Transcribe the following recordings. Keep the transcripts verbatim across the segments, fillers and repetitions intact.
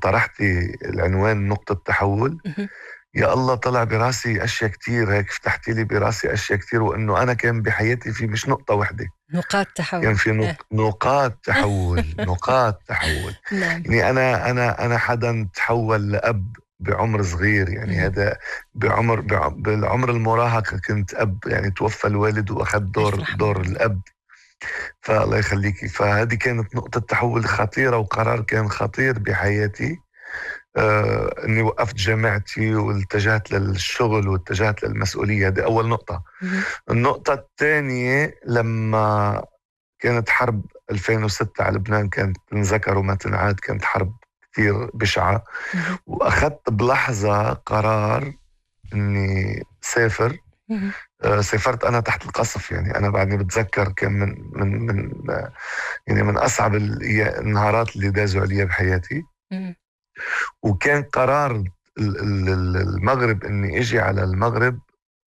طرحتي العنوان نقطة تحول، اهم. يا الله طلع براسي اشياء كتير، هيك فتحتي لي براسي اشياء كتير، وانه انا كان بحياتي في مش نقطة واحدة، نقاط كان تحول. في نق... آه. نقاط تحول، نقاط تحول. نعم. يعني انا انا انا حدا تحول لأب بعمر صغير، يعني اهم. هذا بعمر بع- بالعمر المراهقة كنت أب، يعني توفى الوالد وأخذ ألف دور رحمة دور والله. الأب. فالله يخليكي، فهذه كانت نقطة تحول خطيرة وقرار كان خطير بحياتي. آه اني وقفت جامعتي واتجهت للشغل واتجهت للمسؤولية، هذه اول نقطة. اهم. النقطة الثانية لما كانت حرب ألفين وستة على لبنان، كانت تنذكر وما تنعاد، كانت حرب كثير بشعة، اهم. واخذت بلحظة قرار اني سافر. اهم. آه، سافرت انا تحت القصف، يعني انا بعدني بتذكر كان من من من آه، يعني من اصعب ال- النهارات اللي دازوا عليها بحياتي. اهم. وكان قرار ال- ال- ال- المغرب اني اجي على المغرب،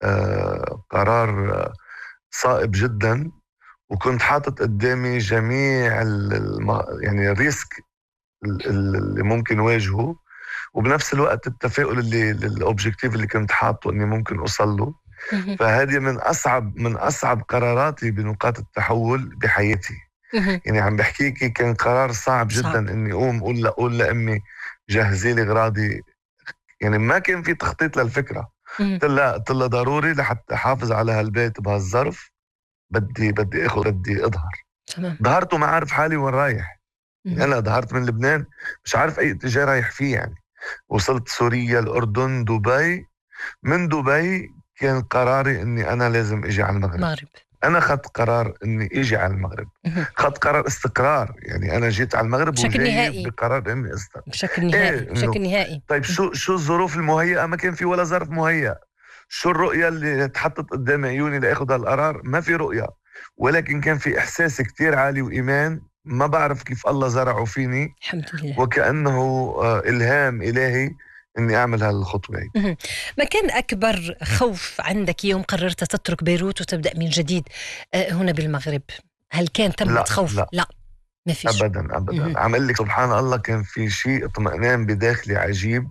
آه، قرار آه، صائب جدا. وكنت حاطط قدامي جميع ال- الم... يعني الريسك ال- ال- اللي ممكن واجهه، وبنفس الوقت التفاؤل اللي الاوبجيكتيف اللي كنت حاطه اني ممكن اوصل له. اهم. فهذه من اصعب من اصعب قراراتي بنقاط التحول بحياتي. اهم. يعني عم بحكيكي كان قرار صعب جدا صعب. اني اقوم اقول اقول لامي جهزي لي اغراضي. يعني ما كان في تخطيط للفكره. اهم. قلت لها قلت لها ضروري لحتى احافظ على هالبيت بهالظرف، بدي بدي اخذ بدي اظهر. تمام. ظهرت وما عارف حالي وين رايح. يعني اهم. انا ظهرت من لبنان مش عارف اي اتجاه رايح فيه. يعني وصلت سوريا، الاردن، دبي. من دبي كان قراري اني انا لازم اجي على المغرب. المغرب. انا اخذت قرار اني اجي على المغرب، اهم. اخذت قرار استقرار. يعني انا جيت على المغرب بشكل وجاي نهائي. بقرار اني استقر. بشكل نهائي. ايه انه بشكل نهائي. طيب اهم. شو شو الظروف المهيئه؟ ما كان في ولا ظرف مهيأ. شو الرؤيه اللي تحطت قدام عيوني لاخذ هالقرار؟ ما في رؤيه، ولكن كان في احساس كتير عالي وايمان ما بعرف كيف الله زرعه فيني، الحمد لله. وكأنه آه، إلهام إلهي إني أعمل هالخطوة. اهم. ما كان أكبر خوف عندك يوم قررت تترك بيروت وتبدأ من جديد آآ هنا بالمغرب؟ هل كان ثمة لا خوف؟ لا لأ، ما فيش. أبدا اهم. أبدا، عم أقول لك سبحان الله كان في شيء اطمئنان بداخلي عجيب.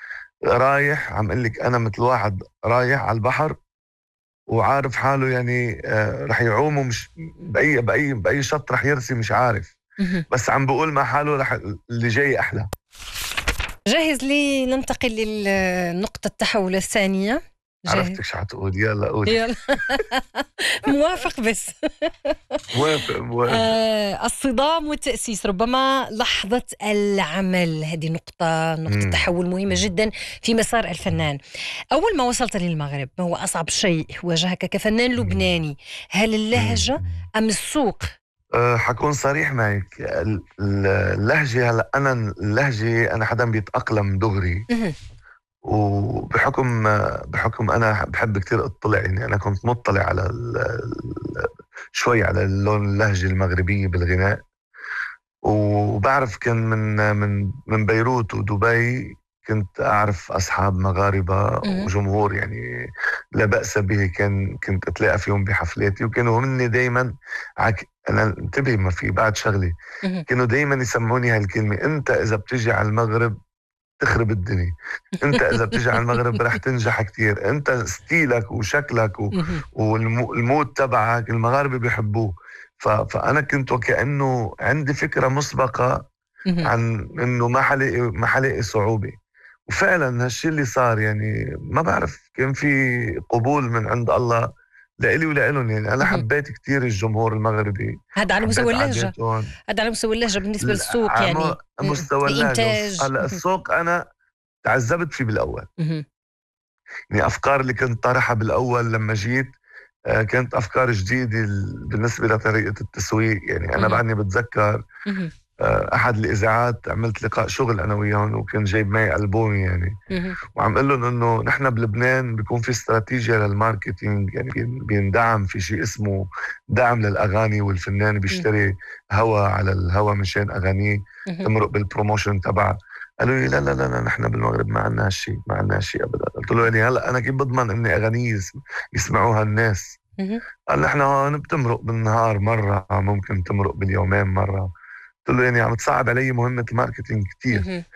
رايح عم أقول لك أنا مثل واحد رايح على البحر وعارف حاله، يعني آه رح يعوم، ومش بأي بأي بأي شط رح يرسي مش عارف، اهم. بس عم بقول مع حاله رح اللي جاي أحلى. جاهز لننتقل للنقطة التحول الثانية؟ جاهز؟ عرفتك شو حتقول، يلا قولي. يالّا. موافق بس. موافق موافق. آآ الصِّدام والتأسيس، ربما لحظة العمل، هذه نقطة نقطة مم. تحوّل مهمة جدًا في مسار الفنان. أول ما وصلت للمغرب، ما هو أصعب شيء واجهك كفنان مم. لبناني؟ هل مم. اللهجة أم السوق؟ أه حكون صريح معك. ال- ال- اللهجة، هلا أنا اللهجة أنا حدا بيتأقلم دغري. اهم. وبحكم بحكم أنا بحب كتير أطلع، يعني أنا كنت مطلع على ال- ال- شوي على اللون اللهجة المغربية بالغناء. وبعرف كان من من من بيروت ودبي كنت أعرف أصحاب مغاربة اهم. وجمهور، يعني لا بأس به. كان كنت أتلاقى فيهم بحفلاتي، وكانوا مني دايما عك... أنا انتبه ما في بعد شغلة. اهم. كانوا دايما يسمعوني هالكلمة: أنت إذا بتجي على المغرب تخرب الدنيا، أنت إذا بتجي على المغرب رح تنجح كتير، أنت ستيلك وشكلك و... اهم. والمود تبعك المغاربة بيحبوه. ف... فأنا كنت وكأنه عندي فكرة مسبقة اهم. عن انه ما حلاقي ما حلاقي صعوبه. وفعلا هالشي اللي صار، يعني ما بعرف كان في قبول من عند الله لإلي ولإلهم. يعني انا اهم. حبيت كتير الجمهور المغربي، هذا على مستوى حبيت اللهجة، عاداتهم. هذا على مستوى اللهجة بالنسبة ال- للسوق عمو- يعني. إمم. مستوى اللهجه والص- الإنتاج. هلا اهم. السوق انا تعذبت فيه بالاول. اهم. يعني افكار اللي كنت طرحها بالاول لما جيت آه، كانت افكار جديده ال- بالنسبه لطريقه التسويق. يعني انا اهم. بعدني بتذكر اهم. آه، احد الاذاعات عملت لقاء شغل انا وياهم، وكان جايب معي البومي يعني. اهم. وعم اقول لهم انه نحن بلبنان بيكون في استراتيجيه للماركتينج، يعني بين- بيندعم في شيء اسمه دعم للاغاني، والفنان إمم. بيشتري هوا على الهوا مشان اغانيه اهم. تمرق بالبروموشن تبعها. قالوا لي لا لا لا لا، نحن بالمغرب ما عندنا هالشيء، ما عندنا هالشيء ابدا. قلت له يعني هلا انا كيف بضمن اني اغانيه يس- يسمعوها الناس؟ اهم. قال نحن هون بتمرق بالنهار مره، ممكن تمرق باليومين مره. قلت له يعني عم تصعب علي مهمه الماركتينج كتير. اهم.